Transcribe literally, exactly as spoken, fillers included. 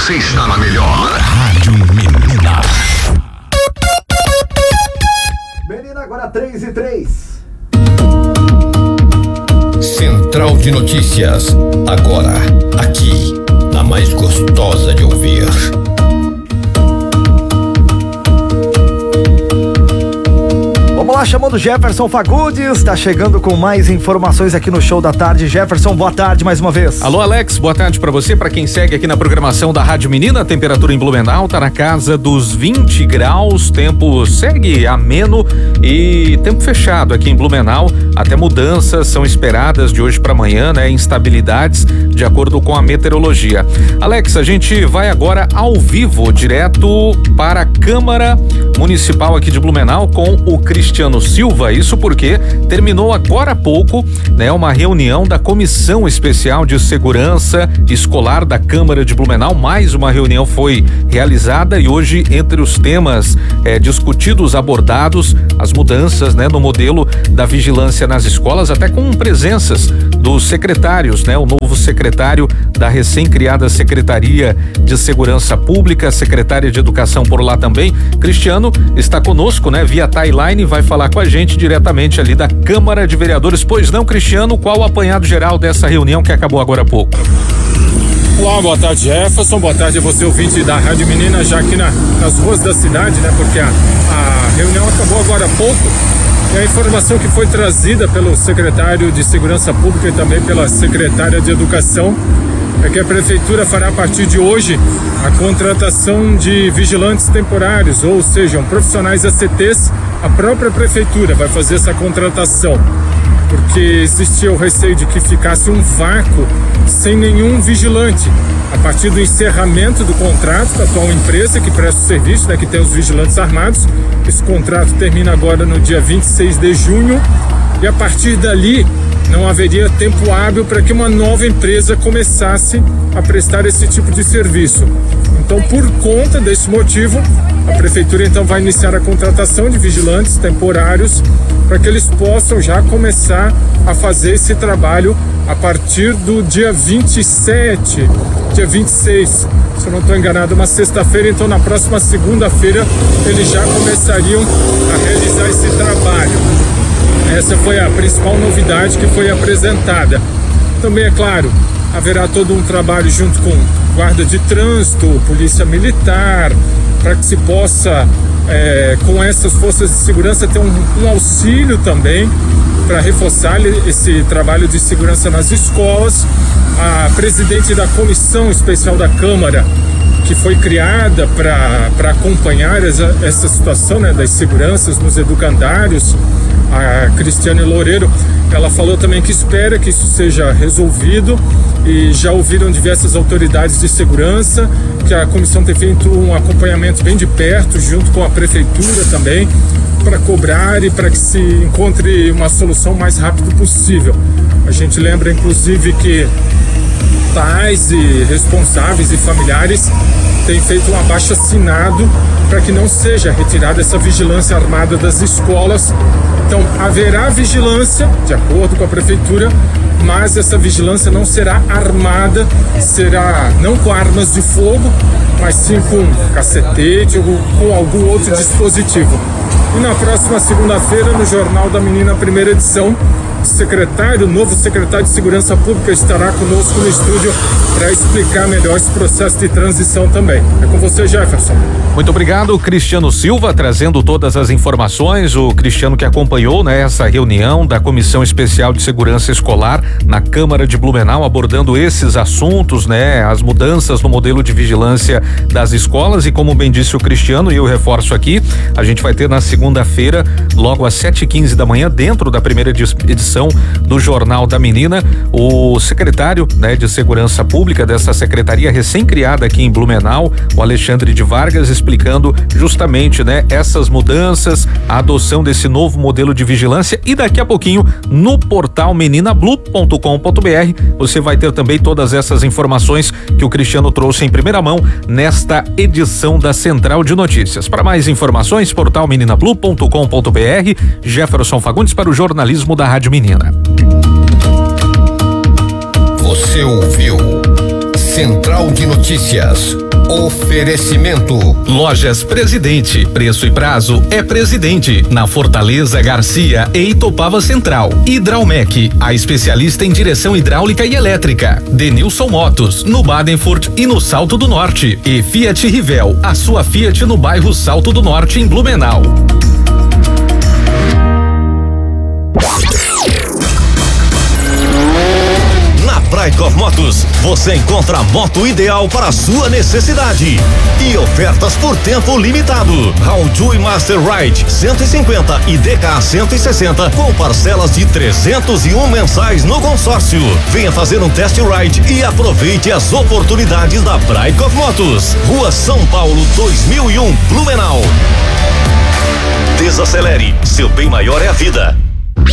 Você está na melhor Rádio Menina. Menina, agora três e três. Central de Notícias. Agora, aqui, na mais gostosa de ouvir. Vamos lá, chamando Jefferson Fagundes, tá chegando com mais informações aqui no Show da Tarde. Jefferson, boa tarde mais uma vez. Alô, Alex, boa tarde pra você, pra quem segue aqui na programação da Rádio Menina. A temperatura em Blumenau tá na casa dos vinte graus, tempo segue ameno e tempo fechado aqui em Blumenau. Até mudanças são esperadas de hoje pra amanhã, né? Instabilidades de acordo com a meteorologia. Alex, a gente vai agora ao vivo, direto para a Câmara Municipal aqui de Blumenau com o Cristiano Silva, isso porque terminou agora há pouco, né, uma reunião da Comissão Especial de Segurança Escolar da Câmara de Blumenau. Mais uma reunião foi realizada e hoje, entre os temas eh, discutidos, abordados, as mudanças, né, no modelo da vigilância nas escolas, até com presenças dos secretários, né, o novo secretário da recém-criada Secretaria de Segurança Pública, secretária de Educação por lá também. Cristiano está conosco, né, via timeline, vai falar com a gente diretamente ali da Câmara de Vereadores. Pois não, Cristiano, qual o apanhado geral dessa reunião que acabou agora há pouco? Olá, boa tarde, Jefferson, boa tarde a você, ouvinte da Rádio Menina, já aqui na, nas ruas da cidade, né, porque a, a reunião acabou agora há pouco. E a informação que foi trazida pelo secretário de Segurança Pública e também pela secretária de Educação é que a Prefeitura fará a partir de hoje a contratação de vigilantes temporários, ou seja, profissionais A C Ts. A própria Prefeitura vai fazer essa contratação, porque existia o receio de que ficasse um vácuo sem nenhum vigilante. A partir do encerramento do contrato da atual empresa que presta o serviço, né, que tem os vigilantes armados, esse contrato termina agora no dia vinte e seis de junho e a partir dali não haveria tempo hábil para que uma nova empresa começasse a prestar esse tipo de serviço. Então, por conta desse motivo, a Prefeitura então vai iniciar a contratação de vigilantes temporários para que eles possam já começar a fazer esse trabalho a partir do dia vinte e sete, dia vinte e seis, se eu não estou enganado, uma sexta-feira. Então, na próxima segunda-feira, eles já começariam a realizar esse trabalho. Essa foi a principal novidade que foi apresentada. Também, é claro, haverá todo um trabalho junto com guarda de trânsito, polícia militar, para que se possa, é, com essas forças de segurança, ter um, um auxílio também para reforçar esse trabalho de segurança nas escolas. A presidente da Comissão Especial da Câmara, que foi criada para acompanhar essa, essa situação, né, das seguranças nos educandários, a Cristiane Loureiro, ela falou também que espera que isso seja resolvido e já ouviram diversas autoridades de segurança, que a comissão tem feito um acompanhamento bem de perto, junto com a prefeitura também, para cobrar e para que se encontre uma solução o mais rápido possível. A gente lembra, inclusive, que pais e responsáveis e familiares têm feito um abaixo-assinado para que não seja retirada essa vigilância armada das escolas. Então, haverá vigilância, de acordo com a prefeitura, mas essa vigilância não será armada, será não com armas de fogo, mas sim com cacetete ou com algum outro dispositivo. E na próxima segunda-feira, no Jornal da Menina, primeira edição, o secretário, o novo secretário de Segurança Pública estará conosco no estúdio para explicar melhor esse processo de transição também. É com você, Jefferson. Muito obrigado, Cristiano Silva, trazendo todas as informações. O Cristiano que acompanhou, né, essa reunião da Comissão Especial de Segurança Escolar na Câmara de Blumenau, abordando esses assuntos, né, as mudanças no modelo de vigilância das escolas. E como bem disse o Cristiano, e eu reforço aqui, a gente vai ter na segunda-feira, logo às sete e quinze da manhã, dentro da primeira edição do Jornal da Menina, o secretário, né, de Segurança Pública dessa secretaria recém-criada aqui em Blumenau, o Alexandre de Vargas, explicando justamente, né, essas mudanças, a adoção desse novo modelo de vigilância. E daqui a pouquinho, no portal menina blue ponto com ponto br, você vai ter também todas essas informações que o Cristiano trouxe em primeira mão nesta edição da Central de Notícias. Para mais informações, portal menina blue ponto com ponto br. Jefferson Fagundes para o jornalismo da Rádio Menina. Você ouviu Central de Notícias. Oferecimento. Lojas Presidente. Preço e prazo é Presidente. Na Fortaleza, Garcia e Itopava Central. Hidraumec, a especialista em direção hidráulica e elétrica. Denilson Motos, no Badenfurt e no Salto do Norte. E Fiat Rivel, a sua Fiat no bairro Salto do Norte, em Blumenau. Na Braikoff Motos, você encontra a moto ideal para a sua necessidade e ofertas por tempo limitado. Raul Master Ride cento e cinquenta e D K cento e sessenta com parcelas de trezentos e um mensais no consórcio. Venha fazer um test ride e aproveite as oportunidades da Braikoff Motos. Rua São Paulo dois mil e um, Blumenau. Desacelere, seu bem maior é a vida.